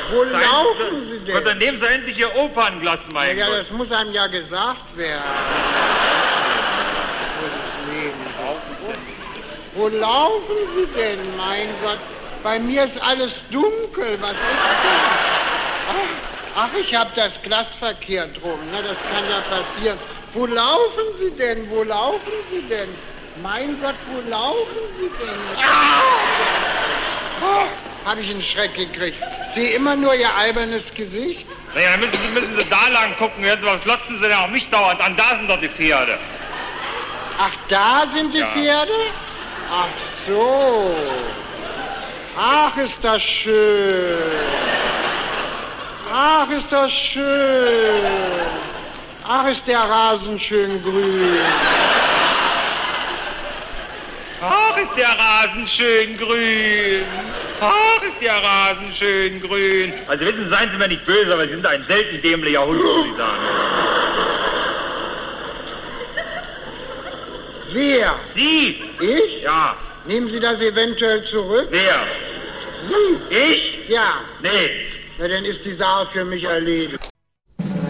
Wo laufen Sie denn? Und dann nehmen Sie endlich Ihr Opernglas, mein Ja, Gott. das muss einem ja gesagt werden. Wo laufen Sie denn, mein Gott? Bei mir ist alles dunkel. Was ist denn? Ach, ich habe das Glas verkehrt rum. Na, das kann ja passieren. Wo laufen Sie denn? Wo laufen Sie denn? Mein Gott, wo laufen Sie denn? Oh, habe ich einen Schreck gekriegt. Sehe immer nur Ihr albernes Gesicht. Naja, dann müssen Sie da lang gucken. Jetzt, was glotzen Sie denn auf mich dauernd an? Da sind doch die Pferde. Ach, da sind die Pferde? Ach so. Ach, ist das schön. Ach, ist das schön. Ach, ist der Rasen schön grün. Ach, ist der Rasen schön grün. Ach, ist der Rasen schön grün. Also wissen Sie, seien Sie mir nicht böse, aber Sie sind ein selten dämlicher Hund, muss ich sagen. Wer? Sie? Ich? Ja. Nehmen Sie das eventuell zurück? Wer? Sie? Ich? Ja. Nee. Na, dann ist die Sache für mich erledigt.